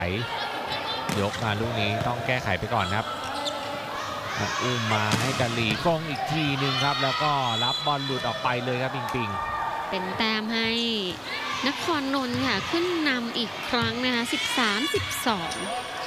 ยกมาลูกนี้ต้องแก้ไขไปก่อนครับอุ้มมาให้กะหลี่กงอีกทีหนึ่งครับแล้วก็รับบอลหลุดออกไปเลยครับปิงปิงเป็นแต้มให้นครนนท์ค่ะขึ้นนำอีกครั้งนะคะ13-12